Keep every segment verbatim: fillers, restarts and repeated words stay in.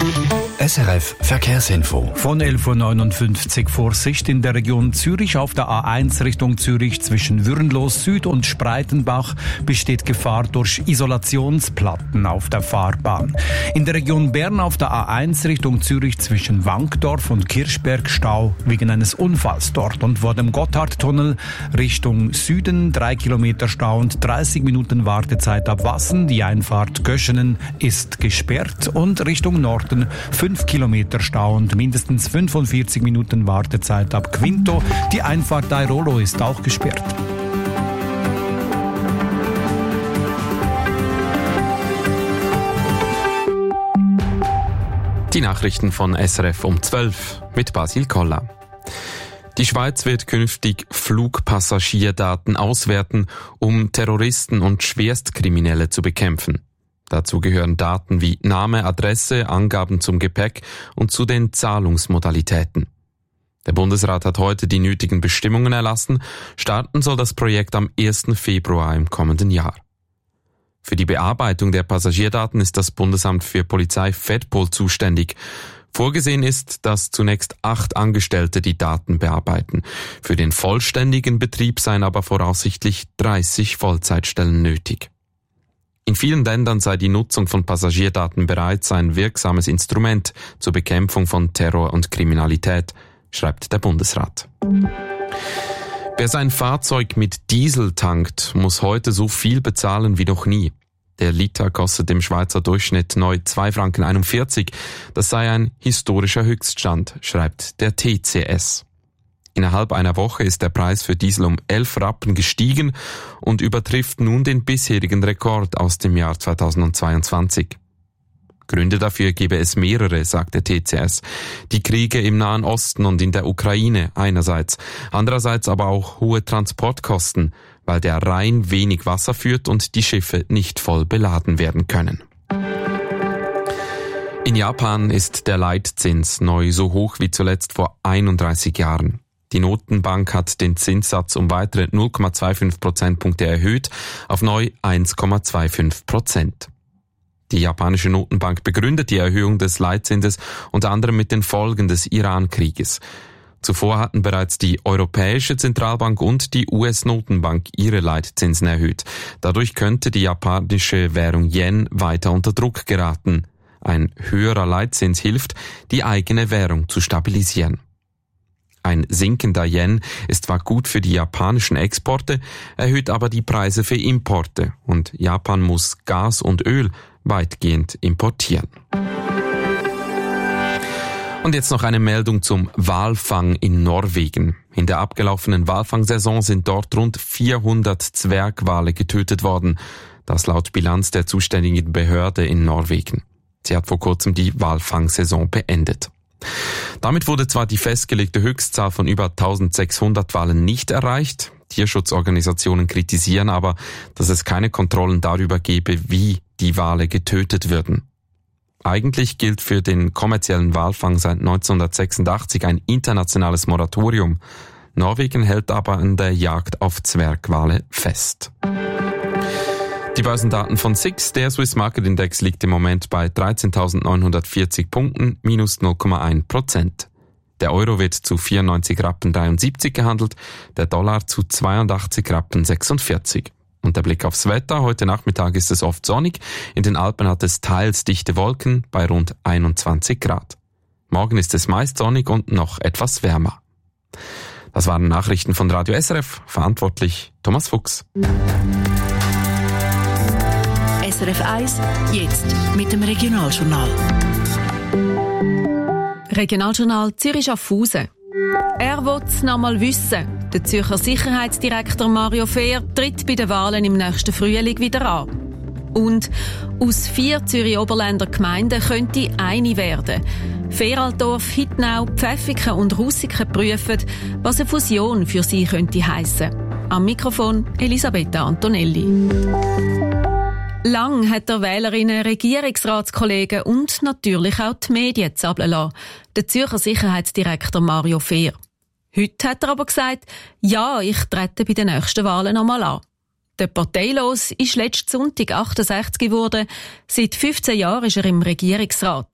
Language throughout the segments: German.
S R F Verkehrsinfo. Von elf Uhr neunundfünfzig Vorsicht in der Region Zürich auf der A eins Richtung Zürich zwischen Würenlos Süd und Spreitenbach besteht Gefahr durch Isolationsplatten auf der Fahrbahn. In der Region Bern auf der A eins Richtung Zürich zwischen Wankdorf und Kirchberg Stau wegen eines Unfalls dort und vor dem Gotthardtunnel Richtung Süden drei Kilometer Stau und dreißig Minuten Wartezeit ab Wassen. Die Einfahrt Göschenen ist gesperrt und Richtung Norden fünf Kilometer Stau und mindestens fünfundvierzig Minuten Wartezeit ab Quinto. Die Einfahrt Dairolo ist auch gesperrt. Die Nachrichten von S R F um zwölf mit Basil Koller. Die Schweiz wird künftig Flugpassagierdaten auswerten, um Terroristen und Schwerstkriminelle zu bekämpfen. Dazu gehören Daten wie Name, Adresse, Angaben zum Gepäck und zu den Zahlungsmodalitäten. Der Bundesrat hat heute die nötigen Bestimmungen erlassen. Starten soll das Projekt am ersten Februar im kommenden Jahr. Für die Bearbeitung der Passagierdaten ist das Bundesamt für Polizei Fedpol zuständig. Vorgesehen ist, dass zunächst acht Angestellte die Daten bearbeiten. Für den vollständigen Betrieb seien aber voraussichtlich dreißig Vollzeitstellen nötig. In vielen Ländern sei die Nutzung von Passagierdaten bereits ein wirksames Instrument zur Bekämpfung von Terror und Kriminalität, schreibt der Bundesrat. Wer sein Fahrzeug mit Diesel tankt, muss heute so viel bezahlen wie noch nie. Der Liter kostet im Schweizer Durchschnitt neu zwei Franken einundvierzig. Das sei ein historischer Höchststand, schreibt der T C S. Innerhalb einer Woche ist der Preis für Diesel um elf Rappen gestiegen und übertrifft nun den bisherigen Rekord aus dem Jahr zweitausendzweiundzwanzig. Gründe dafür gebe es mehrere, sagt der T C S. Die Kriege im Nahen Osten und in der Ukraine einerseits, andererseits aber auch hohe Transportkosten, weil der Rhein wenig Wasser führt und die Schiffe nicht voll beladen werden können. In Japan ist der Leitzins neu so hoch wie zuletzt vor einunddreißig Jahren. Die Notenbank hat den Zinssatz um weitere null Komma fünfundzwanzig Prozentpunkte erhöht auf neu eins Komma fünfundzwanzig Prozent. Die japanische Notenbank begründet die Erhöhung des Leitzinses unter anderem mit den Folgen des Iran-Krieges. Zuvor hatten bereits die Europäische Zentralbank und die U S-Notenbank ihre Leitzinsen erhöht. Dadurch könnte die japanische Währung Yen weiter unter Druck geraten. Ein höherer Leitzins hilft, die eigene Währung zu stabilisieren. Ein sinkender Yen ist zwar gut für die japanischen Exporte, erhöht aber die Preise für Importe und Japan muss Gas und Öl weitgehend importieren. Und jetzt noch eine Meldung zum Walfang in Norwegen. In der abgelaufenen Walfangsaison sind dort rund vierhundert Zwergwale getötet worden. Das laut Bilanz der zuständigen Behörde in Norwegen. Sie hat vor kurzem die Walfangsaison beendet. Damit wurde zwar die festgelegte Höchstzahl von über eintausendsechshundert Walen nicht erreicht. Tierschutzorganisationen kritisieren aber, dass es keine Kontrollen darüber gebe, wie die Wale getötet würden. Eigentlich gilt für den kommerziellen Walfang seit neunzehnhundertsechsundachtzig ein internationales Moratorium. Norwegen hält aber an der Jagd auf Zwergwale fest. Die Börsendaten von S I X, der Swiss Market Index, liegt im Moment bei dreizehntausendneunhundertvierzig Punkten, minus null Komma eins Prozent. Der Euro wird zu vierundneunzig Rappen dreiundsiebzig gehandelt, der Dollar zu zweiundachtzig Rappen sechsundvierzig. Und der Blick aufs Wetter: Heute Nachmittag ist es oft sonnig, in den Alpen hat es teils dichte Wolken bei rund einundzwanzig Grad. Morgen ist es meist sonnig und noch etwas wärmer. Das waren Nachrichten von Radio S R F, verantwortlich Thomas Fuchs. S R F eins, jetzt mit dem Regionaljournal. Regionaljournal Zürich-Schaffhausen. Er will es noch mal wissen. Der Zürcher Sicherheitsdirektor Mario Fehr tritt bei den Wahlen im nächsten Frühling wieder an. Und aus vier Zürich-Oberländer Gemeinden könnte eine werden. Feraldorf, Hittnau, Pfäffiken und Russiken prüfen, was eine Fusion für sie könnte heissen. Am Mikrofon Elisabetta Antonelli. Lang hat der Wählerinnen, Regierungsratskollegen und natürlich auch die Medien zappeln lassen, der Zürcher Sicherheitsdirektor Mario Fehr. Heute hat er aber gesagt, ja, ich trete bei den nächsten Wahlen nochmal an. Der Parteilos ist letzten Sonntag achtundsechzig geworden. Seit fünfzehn Jahren ist er im Regierungsrat.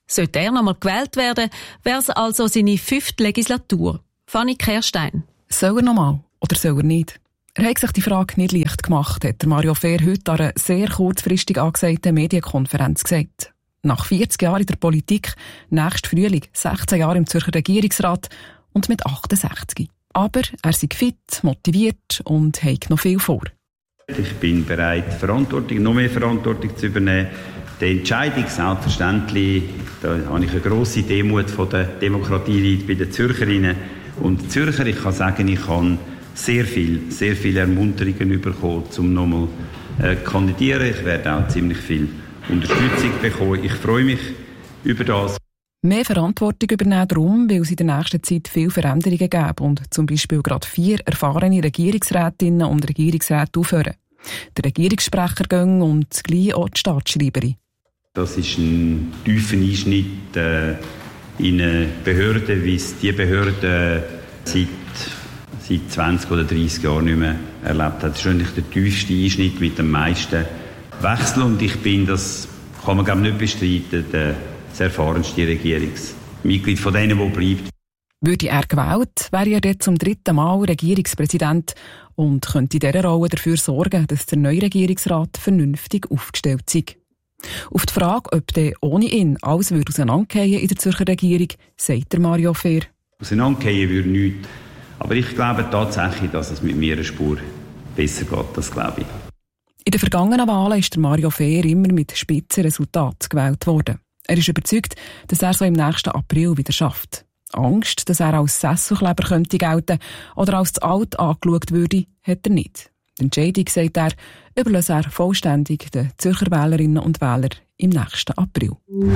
Sollte er nochmal gewählt werden, wäre es also seine fünfte Legislatur. Fanny Kerstein. Soll er nochmal oder soll er nicht? Er hat sich die Frage nicht leicht gemacht, hat Mario Fehr heute an einer sehr kurzfristig angesagten Medienkonferenz gesagt. Nach vierzig Jahren in der Politik, nächsten Frühling sechzehn Jahre im Zürcher Regierungsrat und mit achtundsechzig. Aber er sei fit, motiviert und hat noch viel vor. Ich bin bereit, Verantwortung, noch mehr Verantwortung zu übernehmen. Die Entscheidung, selbstverständlich, da habe ich eine grosse Demut von der Demokratie bei den Zürcherinnen und Zürcher. Ich kann sagen, ich habe sehr viel, sehr viele Ermunterungen bekommen, um nochmal äh, zu kandidieren. Ich werde auch ziemlich viel Unterstützung bekommen. Ich freue mich über das. Mehr Verantwortung übernehmen darum, weil es in der nächsten Zeit viele Veränderungen geben und zum Beispiel gerade vier erfahrene Regierungsrätinnen und Regierungsräte aufhören. Der Regierungssprecher gehen und gleich auch die Staatsschreiberin. Das ist ein tiefer Einschnitt äh, in eine Behörde, wie es die Behörde seit, seit zwanzig oder dreissig Jahren nicht mehr erlebt hat. Das ist eigentlich der tiefste Einschnitt mit dem meisten Wechsel und ich bin, das kann man glaube ich nicht bestreiten, der das erfahrenste Regierungsmitglied von denen, der bleibt. Würde er gewählt, wäre er dort zum dritten Mal Regierungspräsident und könnte in dieser Rolle dafür sorgen, dass der neue Regierungsrat vernünftig aufgestellt sei. Auf die Frage, ob der ohne ihn alles würde auseinandergehen in der Zürcher Regierung, sagt der Mario Fehr. Auseinandergehen würde nichts. Aber ich glaube tatsächlich, dass es mit mir eine Spur besser geht, das glaube ich. In den vergangenen Wahlen ist der Mario Fehr immer mit Spitzenresultaten gewählt worden. Er ist überzeugt, dass er so im nächsten April wieder schafft. Angst, dass er als Sesselkleber könnte gelten oder als zu alt angeschaut würde, hat er nicht. Die Entscheidung, sagt er, überlässt er vollständig den Zürcher Wählerinnen und Wählern im nächsten April.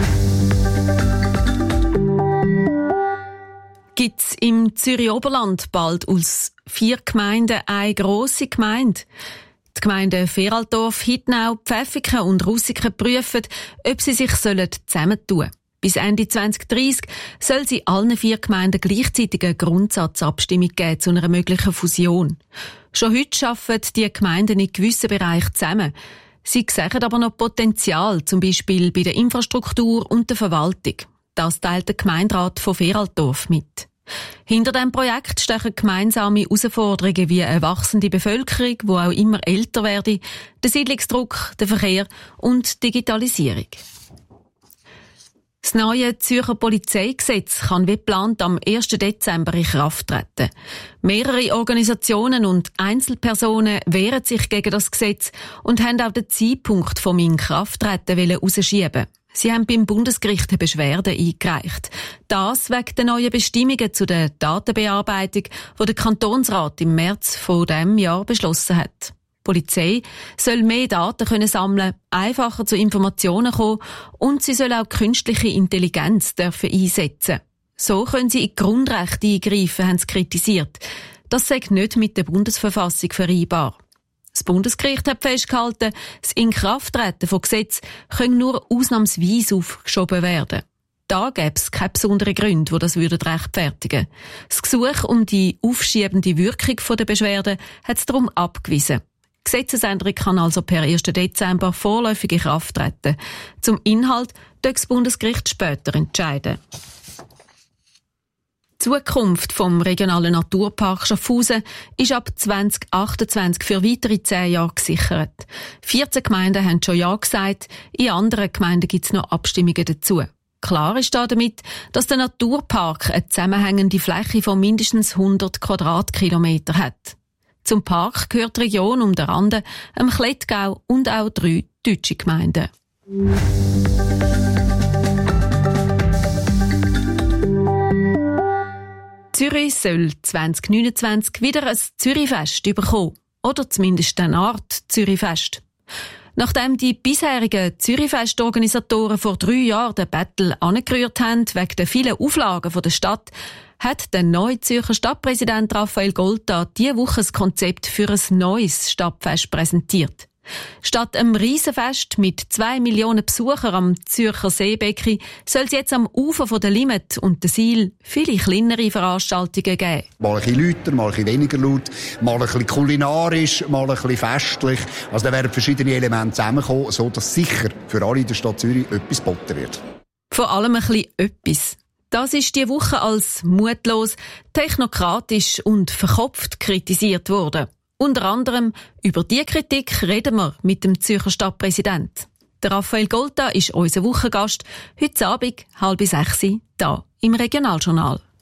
Gibt es im Zürich-Oberland bald aus vier Gemeinden eine grosse Gemeinde? Die Gemeinden Feraldorf, Hidnau, Pfäffiken und Russiken prüfen, ob sie sich zusammentun sollen. Bis Ende zwanzig dreissig soll es in allen vier Gemeinden gleichzeitig eine Grundsatzabstimmung geben zu einer möglichen Fusion. Schon heute arbeiten die Gemeinden in gewissen Bereichen zusammen. Sie sehen aber noch Potenzial, zum Beispiel bei der Infrastruktur und der Verwaltung. Das teilt der Gemeinderat von Feraldorf mit. Hinter diesem Projekt stechen gemeinsame Herausforderungen wie eine wachsende Bevölkerung, die auch immer älter werde, der Siedlungsdruck, der Verkehr und die Digitalisierung. Das neue Zürcher Polizeigesetz kann wie geplant am ersten Dezember in Kraft treten. Mehrere Organisationen und Einzelpersonen wehren sich gegen das Gesetz und haben auch den Zeitpunkt vom Inkrafttreten herausschieben. Sie haben beim Bundesgericht eine Beschwerde eingereicht. Das wegen der neuen Bestimmungen zu der Datenbearbeitung, die der Kantonsrat im März von diesem Jahr beschlossen hat. Die Polizei soll mehr Daten können sammeln, einfacher zu Informationen kommen und sie soll auch künstliche Intelligenz dürfen einsetzen. So können sie in die Grundrechte eingreifen, haben sie kritisiert. Das sei nicht mit der Bundesverfassung vereinbar. Das Bundesgericht hat festgehalten, das Inkrafttreten von Gesetzen könne nur ausnahmsweise aufgeschoben werden. Da gäbe es keine besonderen Gründe, die das rechtfertigen würden. Das Gesuch um die aufschiebende Wirkung der Beschwerde hat es darum abgewiesen. Die Gesetzesänderung kann also per ersten Dezember vorläufig in Kraft treten. Zum Inhalt wird das Bundesgericht später entscheiden. Die Zukunft vom regionalen Naturpark Schaffhausen ist ab zwanzig achtundzwanzig für weitere zehn Jahre gesichert. vierzehn Gemeinden haben schon Ja gesagt, in anderen Gemeinden gibt es noch Abstimmungen dazu. Klar ist damit, dass der Naturpark eine zusammenhängende Fläche von mindestens hundert Quadratkilometer hat. Zum Park gehört die Region um den Rande, am Klettgau und auch drei deutsche Gemeinden. Zürich soll zwanzig neunundzwanzig wieder ein Zürichfest bekommen. Oder zumindest eine Art Zürichfest. Nachdem die bisherigen Zürichfest-Organisatoren vor drei Jahren den Battle angerührt haben, wegen der vielen Auflagen der Stadt, hat der neue Zürcher Stadtpräsident Raphael Golta diese Woche ein Konzept für ein neues Stadtfest präsentiert. Statt einem Riesenfest mit zwei Millionen Besuchern am Zürcher Seebecken soll es jetzt am Ufer der Limmat und der Sihl viele kleinere Veranstaltungen geben. Mal ein bisschen lauter, mal ein bisschen weniger laut, mal ein bisschen kulinarisch, mal ein bisschen festlich. Also da werden verschiedene Elemente zusammenkommen, sodass sicher für alle in der Stadt Zürich etwas geboten wird. Vor allem ein bisschen etwas. Das ist diese Woche als mutlos, technokratisch und verkopft kritisiert worden. Unter anderem über diese Kritik reden wir mit dem Zürcher Stadtpräsident. Der Raphael Golta ist unser Wochengast, heute Abend halb sechs, hier im Regionaljournal.